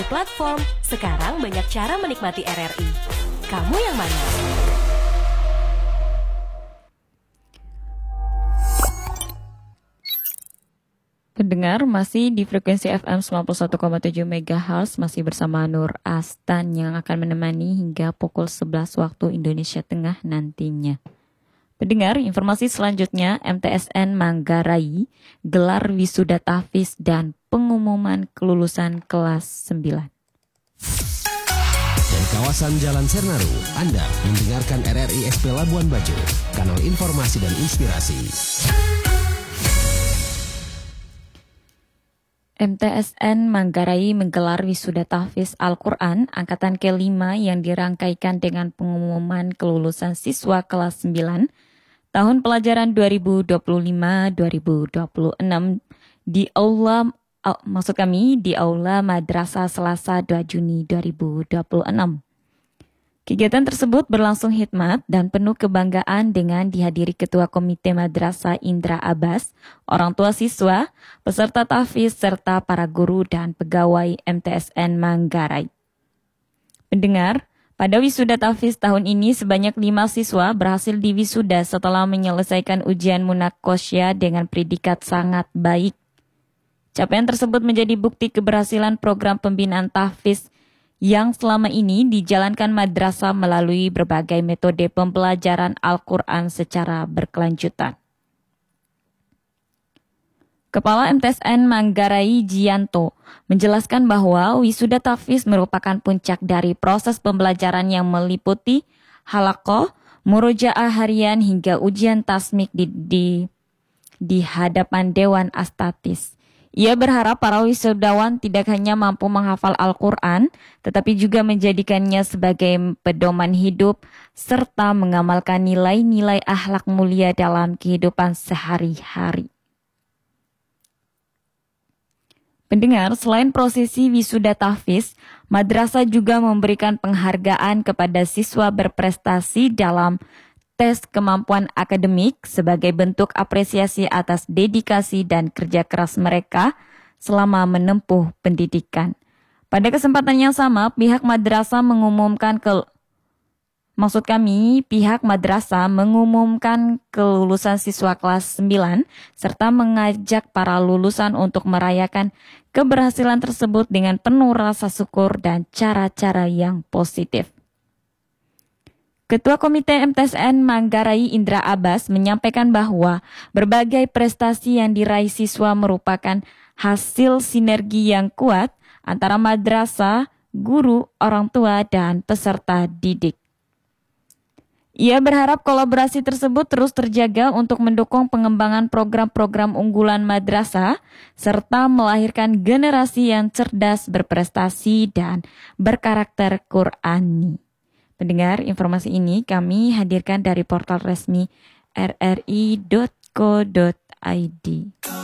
platform. Sekarang banyak cara menikmati RRI. Kamu yang mana? Pendengar masih di frekuensi FM 91,7 MHz, masih bersama Nur Astan yang akan menemani hingga pukul 11 waktu Indonesia Tengah nantinya. Pendengar, informasi selanjutnya, MTSN Manggarai gelar wisuda tahfiz dan pengumuman kelulusan kelas 9. Dari kawasan Jalan Sernaru, Anda mendengarkan RRI SP Labuan Bajo, kanal informasi dan inspirasi. MTSN Manggarai menggelar wisuda tahfiz Al-Quran Angkatan ke-5 yang dirangkaikan dengan pengumuman kelulusan siswa kelas 9 tahun pelajaran 2025-2026 di Aula Madrasah Selasa 2 Juni 2026. Kegiatan tersebut berlangsung hikmat dan penuh kebanggaan dengan dihadiri Ketua Komite Madrasah Indra Abbas, orang tua siswa, peserta tahfiz, serta para guru dan pegawai MTSN Manggarai. Pendengar, pada wisuda tahfiz tahun ini sebanyak 5 siswa berhasil diwisuda setelah menyelesaikan ujian munakosya dengan predikat sangat baik. Capaian tersebut menjadi bukti keberhasilan program pembinaan tahfiz yang selama ini dijalankan madrasah melalui berbagai metode pembelajaran Al-Quran secara berkelanjutan. Kepala MTSN Manggarai Jianto menjelaskan bahwa wisuda tahfiz merupakan puncak dari proses pembelajaran yang meliputi halaqah, murojaah harian hingga ujian tasmik di hadapan Dewan Astatis. Ia berharap para wisudawan tidak hanya mampu menghafal Al-Quran, tetapi juga menjadikannya sebagai pedoman hidup, serta mengamalkan nilai-nilai akhlak mulia dalam kehidupan sehari-hari. Pendengar, selain prosesi wisuda tahfiz, madrasah juga memberikan penghargaan kepada siswa berprestasi dalam tes kemampuan akademik sebagai bentuk apresiasi atas dedikasi dan kerja keras mereka selama menempuh pendidikan. Pada kesempatan yang sama, pihak madrasah mengumumkan kelulusan siswa kelas 9 serta mengajak para lulusan untuk merayakan keberhasilan tersebut dengan penuh rasa syukur dan cara-cara yang positif. Ketua Komite MTSN Manggarai Indra Abbas menyampaikan bahwa berbagai prestasi yang diraih siswa merupakan hasil sinergi yang kuat antara madrasah, guru, orang tua, dan peserta didik. Ia berharap kolaborasi tersebut terus terjaga untuk mendukung pengembangan program-program unggulan madrasah serta melahirkan generasi yang cerdas, berprestasi, dan berkarakter Qur'ani. Pendengar, informasi ini kami hadirkan dari portal resmi rri.co.id.